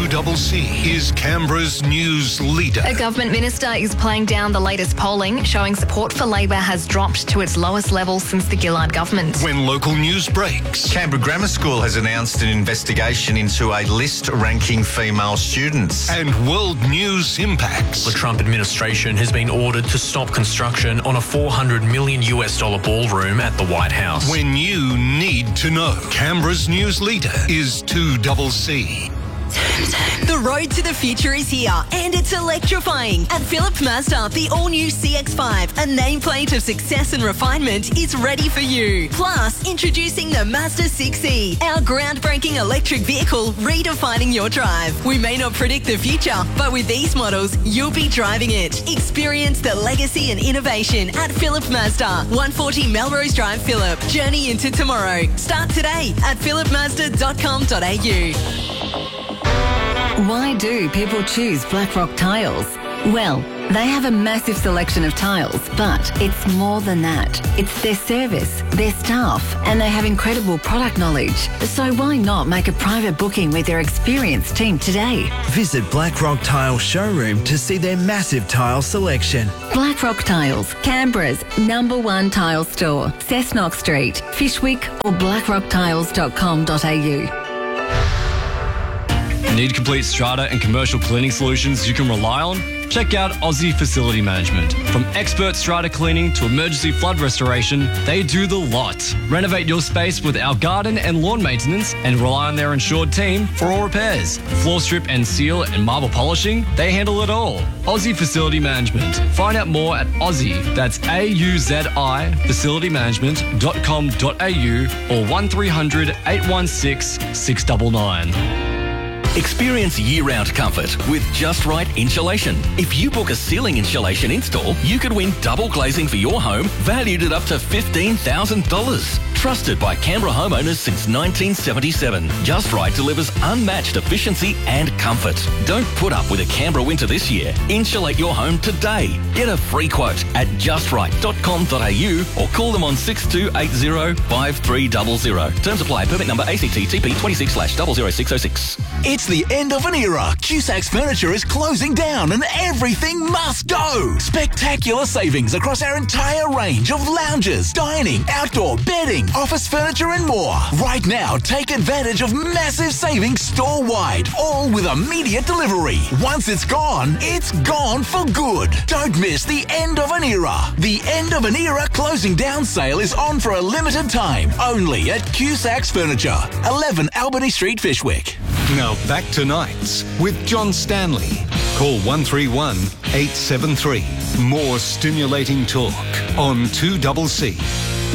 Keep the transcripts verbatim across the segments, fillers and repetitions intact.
two C C is Canberra's news leader. A government minister is playing down the latest polling, showing support for Labor has dropped to its lowest level since the Gillard government. When local news breaks. Canberra Grammar School has announced an investigation into a list ranking female students. And world news impacts. The Trump administration has been ordered to stop construction on a four hundred million US dollar ballroom at the White House. When you need to know, Canberra's news leader is two C C. The road to the future is here, and it's electrifying. At Phillips Mazda, the all-new C X five, a nameplate of success and refinement, is ready for you. Plus, introducing the Mazda six E, our groundbreaking electric vehicle redefining your drive. We may not predict the future, but with these models, you'll be driving it. Experience the legacy and innovation at Phillips Mazda, one forty Melrose Drive, Phillip. Journey into tomorrow. Start today at phillip mazda dot com dot a u. Why do people choose Blackrock Tiles? Well, they have a massive selection of tiles, but it's more than that. It's their service, their staff, and they have incredible product knowledge. So why not make a private booking with their experienced team today? Visit Blackrock Tile Showroom to see their massive tile selection. Blackrock Tiles, Canberra's number one tile store. Cessnock Street, Fishwick or blackrock tiles dot com dot a u. Need complete strata and commercial cleaning solutions you can rely on? Check out Aussie Facility Management. From expert strata cleaning to emergency flood restoration, they do the lot. Renovate your space with our garden and lawn maintenance and rely on their insured team for all repairs. Floor strip and seal and marble polishing, they handle it all. Aussie Facility Management. Find out more at Aussie, that's A U Z I, facility management dot com dot a u or one three hundred eight one six six nine nine. Experience year-round comfort with Just Right Insulation. If you book a ceiling insulation install, you could win double glazing for your home, valued at up to fifteen thousand dollars. Trusted by Canberra homeowners since nineteen seventy-seven, Just Right delivers unmatched efficiency and comfort. Don't put up with a Canberra winter this year. Insulate your home today. Get a free quote at just right dot com dot a u or call them on six two eight zero five three zero zero. Terms apply. Permit number A C T T P twenty-six slash zero zero six zero six. It's the end of an era. Cusac's Furniture is closing down and everything must go. Spectacular savings across our entire range of lounges, dining, outdoor, bedding, office furniture and more. Right now, take advantage of massive savings store-wide, all with immediate delivery. Once it's gone, it's gone for good. Don't miss the end of an era. The end of an era closing down sale is on for a limited time, only at Cusac's Furniture, eleven Albany Street, Fishwick. Now back to Nights with John Stanley. Call one three one eight seven three. More stimulating talk on two C C.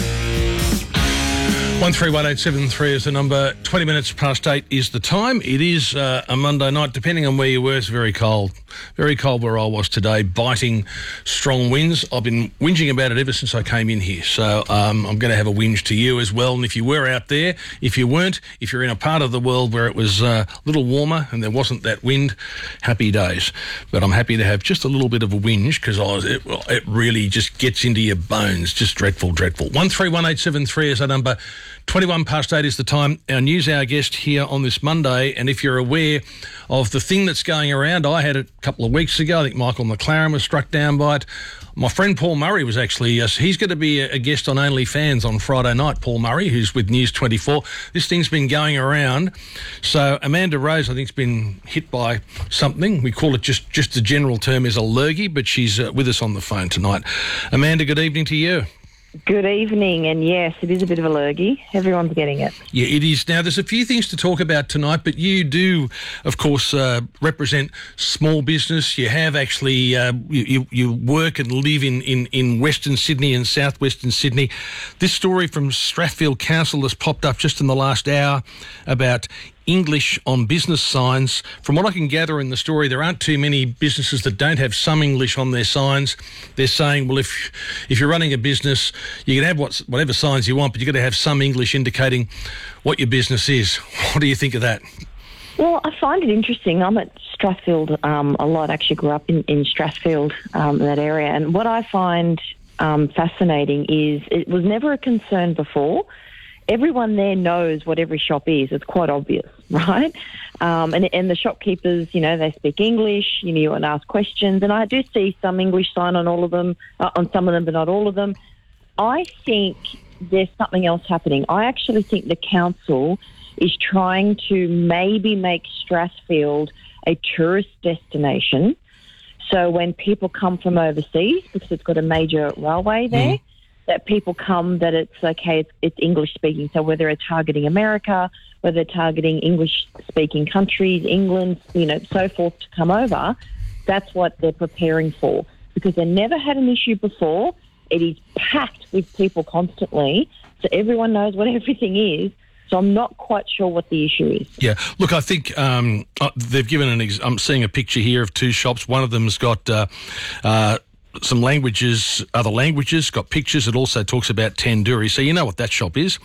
one three one eight seven three is the number. twenty minutes past eight is the time. It is uh, a Monday night. Depending on where you were, it's very cold. Very cold where I was today, biting strong winds. I've been whinging about it ever since I came in here. So um, I'm going to have a whinge to you as well. And if you were out there, if you weren't, if you're in a part of the world where it was uh, a little warmer and there wasn't that wind, happy days. But I'm happy to have just a little bit of a whinge because it, it really just gets into your bones. Just dreadful, dreadful. one three one eight seven three is our number. twenty-one past eight is the time. Our news hour guest here on this Monday, and if you're aware of the thing that's going around, I had it a couple of weeks ago. I think Michael McLaren was struck down by it. My friend Paul Murray was actually, uh, he's going to be a, a guest on OnlyFans on Friday night, Paul Murray, who's with News twenty-four. This thing's been going around. So Amanda Rose, I think, has been hit by something. We call it just, just the general term is a lurgy, but she's uh, with us on the phone tonight. Amanda, good evening to you. Good evening, and yes, it is a bit of a lurgy. Everyone's getting it. Yeah, it is. Now, there's a few things to talk about tonight, but you do, of course, uh, represent small business. You have actually, uh, you, you work and live in, in, in Western Sydney and southwestern Sydney. This story from Strathfield Council has popped up just in the last hour about English on business signs. From what I can gather in the story, there aren't too many businesses that don't have some English on their signs. They're saying, well, if if you're running a business, you can have what, whatever signs you want, but you've got to have some English indicating what your business is. What do you think of that? Well, I find it interesting. I'm at Strathfield um, a lot. I actually grew up in, in Strathfield, um, that area. And what I find um, fascinating is it was never a concern before. everyone there knows what every shop is. It's quite obvious, right? Um, and, and the shopkeepers, you know, they speak English, you know, you want to ask questions. And I do see some English sign on all of them, uh, on some of them, but not all of them. I think there's something else happening. I actually think the council is trying to maybe make Strathfield a tourist destination. So when people come from overseas, because it's got a major railway there, mm. that people come, that it's okay, it's, it's English speaking. So whether they're targeting America, whether they're targeting English speaking countries, England, you know, so forth to come over, that's what they're preparing for. Because they never had an issue before. It is packed with people constantly, so everyone knows what everything is. So I'm not quite sure what the issue is. Yeah, look, I think um, uh, they've given an. Ex- I'm seeing a picture here of two shops. One of them's got uh, uh, some languages, other languages, got pictures. It also talks about tandoori. So you know what that shop is.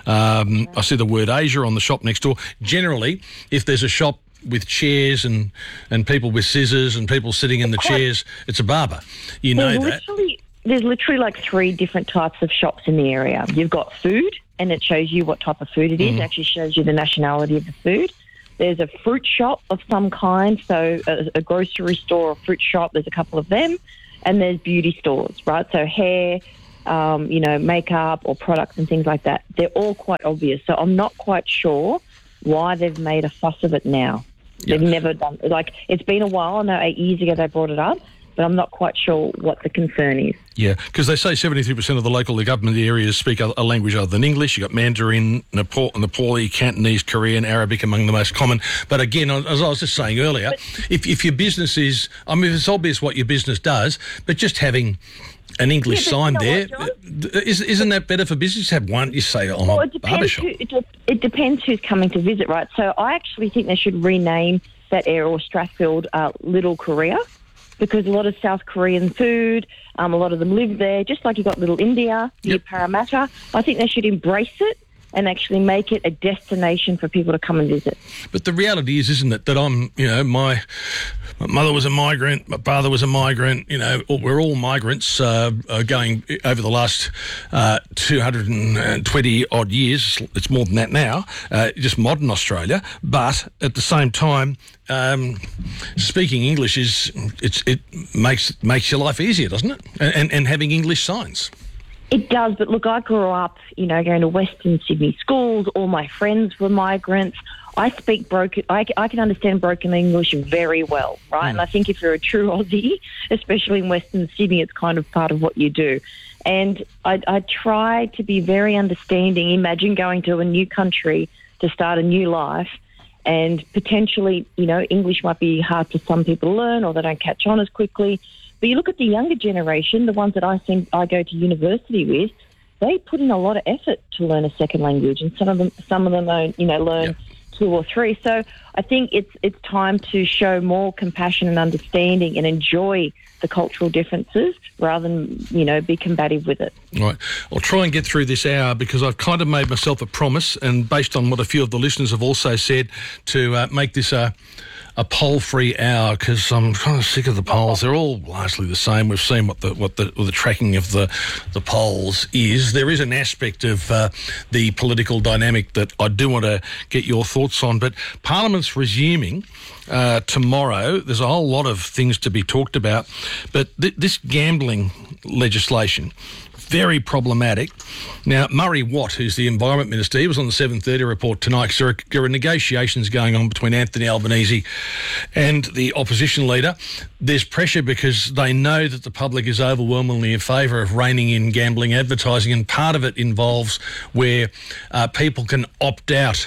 Um, I see the word Asia on the shop next door. Generally, if there's a shop with chairs and, and people with scissors and people sitting in the chairs, it's a barber. You know there's that. Literally, there's literally like three different types of shops in the area. You've got food, and it shows you what type of food it is. Mm. It actually shows you the nationality of the food. There's a fruit shop of some kind, so a, a grocery store or fruit shop, there's a couple of them. And there's beauty stores, right? So hair, um, you know, makeup or products and things like that. They're all quite obvious. So I'm not quite sure why they've made a fuss of it now. Yeah. They've never done, like, it's been a while. I know eight years ago they brought it up, but I'm not quite sure what the concern is. Yeah, because they say seventy-three percent of the local government areas speak a, a language other than English. You've got Mandarin, Nepal, Nepali, Cantonese, Korean, Arabic among the most common. But again, as I was just saying earlier, but, if, if your business is, I mean, it's obvious what your business does, but just having an English yeah, sign there, what, is, isn't that better for business? Have one, you say, oh, well, my it depends barbershop. Who, it, it depends who's coming to visit, right? So I actually think they should rename that area, or Strathfield, uh, Little Korea. Because a lot of South Korean food, um, a lot of them live there, just like you've got Little India, near yep. Parramatta. I think they should embrace it and actually make it a destination for people to come and visit. But the reality is, isn't it, that I'm, you know, my, my mother was a migrant, my father was a migrant, you know, we're all migrants uh, going over the last uh, two hundred twenty odd years. It's more than that now, uh, just modern Australia. But at the same time, Um, speaking English is it's it makes makes your life easier, doesn't it? And, and and having English signs. It does, but look, I grew up, you know, going to Western Sydney schools. All my friends were migrants. I speak broken. I, I can understand broken English very well, right? Mm. And I think if you're a true Aussie, especially in Western Sydney, it's kind of part of what you do. And I, I try to be very understanding. Imagine going to a new country to start a new life. And potentially, you know, English might be hard for some people to learn, or they don't catch on as quickly. But you look at the younger generation, the ones that I think I go to university with, they put in a lot of effort to learn a second language, and some of them, some of them, don't, you know, learn yeah. two or three. So I think it's it's time to show more compassion and understanding and enjoy the cultural differences rather than, you know, be combative with it. Right. I'll try and get through this hour because I've kind of made myself a promise, and based on what a few of the listeners have also said, to uh, make this a a poll-free hour, because I'm kind of sick of the polls. They're all largely the same. We've seen what the what the, what the tracking of the the polls is. There is an aspect of uh, the political dynamic that I do want to get your thoughts on. But Parliament's resuming uh, tomorrow. There's a whole lot of things to be talked about. But th- this gambling legislation, very problematic. Now, Murray Watt, who's the Environment Minister, he was on the seven thirty report tonight, because there are, there are negotiations going on between Anthony Albanese and the opposition leader. There's pressure because they know that the public is overwhelmingly in favour of reining in gambling advertising, and part of it involves where uh, people can opt out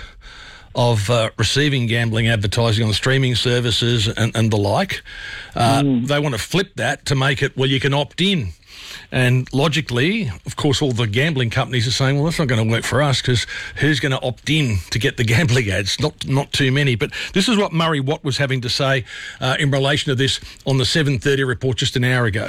of uh, receiving gambling advertising on the streaming services and, and the like. Uh, mm. They want to flip that to make it, well, you can opt in. And logically, of course, all the gambling companies are saying, well, that's not going to work for us, because who's going to opt in to get the gambling ads? Not not too many. But this is what Murray Watt was having to say uh, in relation to this on the seven thirty report just an hour ago.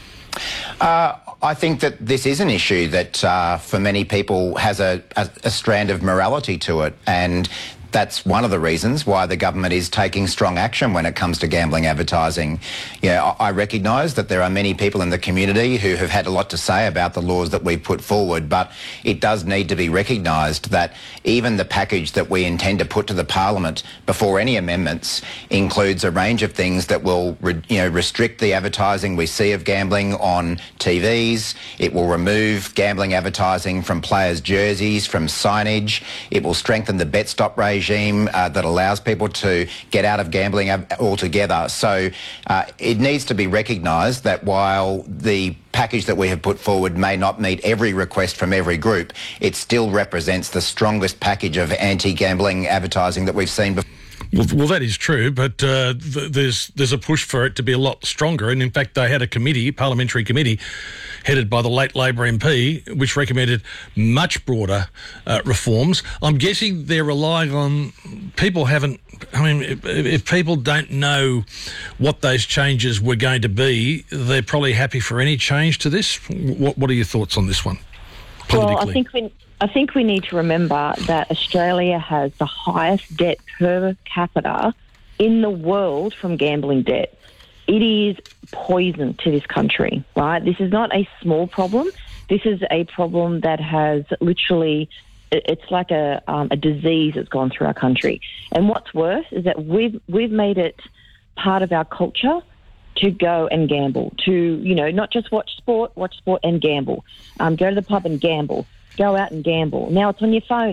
Uh, I think that this is an issue that uh, for many people has a, a, a strand of morality to it, and that's one of the reasons why the government is taking strong action when it comes to gambling advertising. Yeah, I recognise that there are many people in the community who have had a lot to say about the laws that we've put forward, but it does need to be recognised that even the package that we intend to put to the Parliament before any amendments includes a range of things that will, you know, restrict the advertising we see of gambling on T Vs. It will remove gambling advertising from players' jerseys, from signage. It will strengthen the bet stop regime uh, that allows people to get out of gambling altogether. So uh, it needs to be recognised that while the package that we have put forward may not meet every request from every group, it still represents the strongest package of anti-gambling advertising that we've seen before. Well, well, that is true, but uh, th- there's there's a push for it to be a lot stronger. And in fact, they had a committee, parliamentary committee, headed by the late Labor M P, which recommended much broader uh, reforms. I'm guessing they're relying on people haven't. I mean, if, if people don't know what those changes were going to be, they're probably happy for any change to this. What What are your thoughts on this one? Well, I think we. I think we need to remember that Australia has the highest debt per capita in the world from gambling debt. It is poison to this country, right? This is not a small problem. This is a problem that has literally, it's like a, um, a disease that's gone through our country. And what's worse is that we've, we've made it part of our culture to go and gamble, to, you know, not just watch sport, watch sport and gamble. Um, go to the pub and gamble. Go out and gamble. Now it's on your phone.